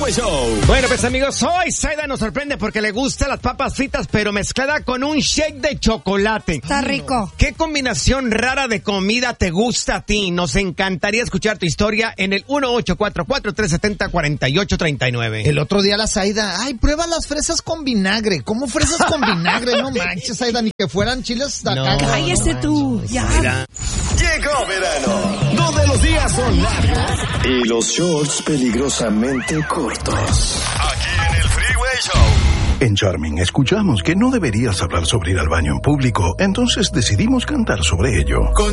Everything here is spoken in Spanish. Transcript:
Freeway Show. Bueno, pues amigos, hoy Zaida nos sorprende porque le gustan las papas fritas, pero mezclada con un shake de chocolate. Está rico. ¿Qué combinación rara de comida te gusta a ti? Nos encantaría escuchar tu historia en el 1844-370-4839. El otro día la Zaida, prueba las fresas con vinagre. ¿Cómo fresas con vinagre? No manches, Zaida, ni que fueran chiles de acá. Cállese tú, ya. Mira. Llegó verano, donde los días son largos y los shorts peligrosamente cortos. Aquí en el Freeway Show. En Charming escuchamos que no deberías hablar sobre ir al baño en público, entonces decidimos cantar sobre ello.